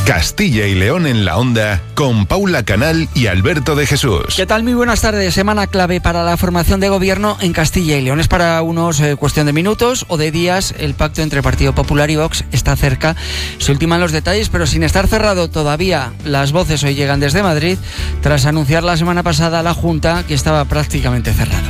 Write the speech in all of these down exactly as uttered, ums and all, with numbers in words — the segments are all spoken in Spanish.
Castilla y León en la Onda, con Paula Canal y Alberto de Jesús. ¿Qué tal? Muy buenas tardes. Semana clave para la formación de gobierno en Castilla y León. Es para unos eh, cuestión de minutos o de días. El pacto entre Partido Popular y Vox está cerca. Se ultiman los detalles, pero sin estar cerrado todavía. Las voces hoy llegan desde Madrid, tras anunciar la semana pasada a la Junta que estaba prácticamente cerrado.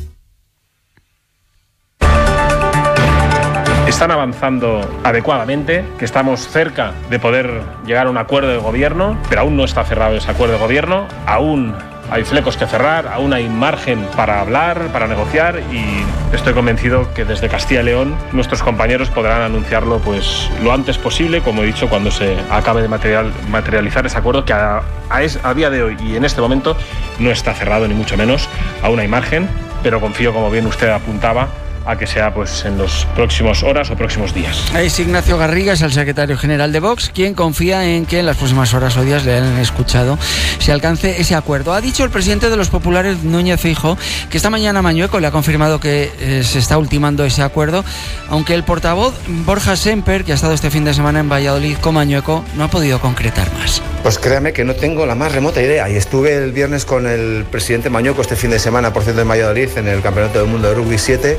Están avanzando adecuadamente, que estamos cerca de poder llegar a un acuerdo de gobierno, pero aún no está cerrado ese acuerdo de gobierno, aún hay flecos que cerrar, aún hay margen para hablar, para negociar, y estoy convencido que desde Castilla y León nuestros compañeros podrán anunciarlo pues lo antes posible, como he dicho, cuando se acabe de material, materializar ese acuerdo que a, a, es, a día de hoy y en este momento no está cerrado ni mucho menos, aún hay margen, pero confío, como bien usted apuntaba, a que sea pues en los próximos horas o próximos días. Es Ignacio Garriga, es el secretario general de Vox, quien confía en que en las próximas horas o días, le han escuchado, se alcance ese acuerdo. Ha dicho el presidente de los populares, Núñez Feijóo, que esta mañana Mañueco le ha confirmado que eh, se está ultimando ese acuerdo, aunque el portavoz Borja Semper, que ha estado este fin de semana en Valladolid con Mañueco, no ha podido concretar más. Pues créame que no tengo la más remota idea, y estuve el viernes con el presidente Mañueco este fin de semana, por cierto, en Valladolid, en el Campeonato del Mundo de Rugby siete,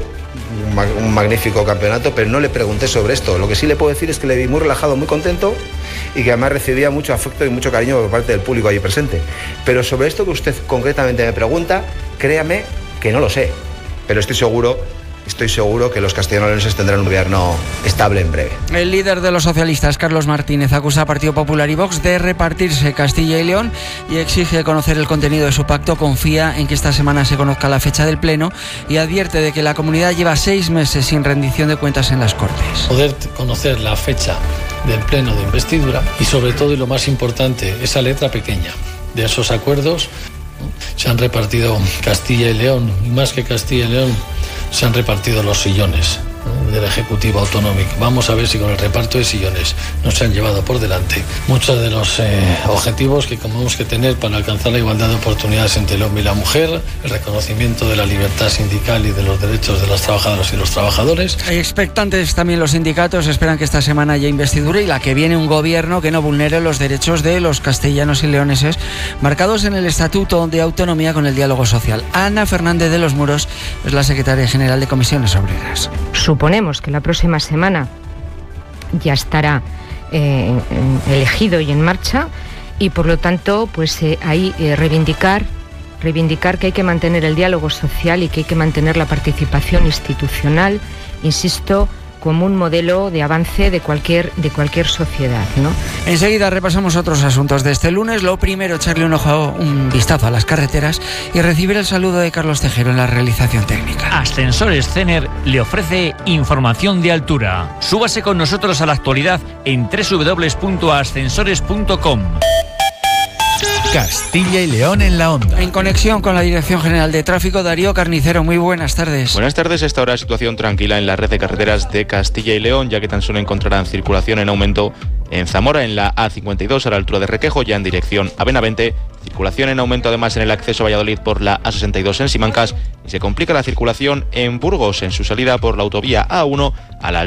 un magnífico campeonato, pero no le pregunté sobre esto. Lo que sí le puedo decir es que le vi muy relajado, muy contento, y que además recibía mucho afecto y mucho cariño por parte del público allí presente. Pero sobre esto que usted concretamente me pregunta, créame que no lo sé, pero estoy seguro Estoy seguro que los castellanolenses tendrán un gobierno estable en breve. El líder de los socialistas, Carlos Martínez, acusa a Partido Popular y Vox de repartirse Castilla y León y exige conocer el contenido de su pacto. Confía en que esta semana se conozca la fecha del pleno y advierte de que la comunidad lleva seis meses sin rendición de cuentas en las Cortes. Poder conocer la fecha del pleno de investidura y, sobre todo, y lo más importante, esa letra pequeña de esos acuerdos. Se han repartido Castilla y León, y más que Castilla y León, se han repartido los sillones del Ejecutivo Autonómico. Vamos a ver si con el reparto de sillones no se han llevado por delante muchos de los eh, objetivos que tenemos que tener para alcanzar la igualdad de oportunidades entre el hombre y la mujer, el reconocimiento de la libertad sindical y de los derechos de las trabajadoras y los trabajadores. Hay expectantes también los sindicatos, esperan que esta semana haya investidura y la que viene un gobierno que no vulnere los derechos de los castellanos y leoneses marcados en el Estatuto de Autonomía con el diálogo social. Ana Fernández de los Muros es la secretaria general de Comisiones Obreras. Suponemos que la próxima semana ya estará eh, elegido y en marcha, y por lo tanto pues eh, ahí eh, reivindicar reivindicar que hay que mantener el diálogo social y que hay que mantener la participación institucional, insisto, como un modelo de avance de cualquier, de cualquier sociedad, ¿no? Enseguida repasamos otros asuntos de este lunes. Lo primero, echarle un ojo, un vistazo a las carreteras y recibir el saludo de Carlos Tejero en la realización técnica. Ascensores Cener le ofrece información de altura. Súbase con nosotros a la actualidad en doble u doble u doble u punto ascensores punto com. Castilla y León en la Onda. En conexión con la Dirección General de Tráfico, Darío Carnicero, muy buenas tardes. Buenas tardes. Esta hora situación tranquila en la red de carreteras de Castilla y León, ya que tan solo encontrarán circulación en aumento en Zamora, en la A cincuenta y dos a la altura de Requejo, ya en dirección a Benavente. Circulación en aumento además en el acceso a Valladolid por la A sesenta y dos en Simancas, y se complica la circulación en Burgos en su salida por la autovía A uno a la